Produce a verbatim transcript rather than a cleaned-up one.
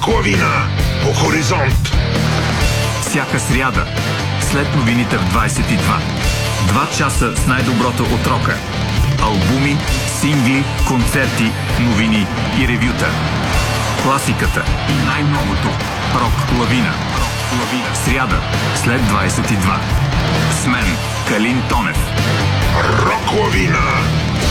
Рок-лавина по Хоризонт. Всяка сряда, след новините в двайсет и два. Два часа с най-доброто от рока. Албуми, сингли, концерти, новини и ревюта. Класиката и най-новото. Рок-лавина. Рок-лавина. Сряда, след двайсет и два. С мен, Калин Тонев. Рок-лавина.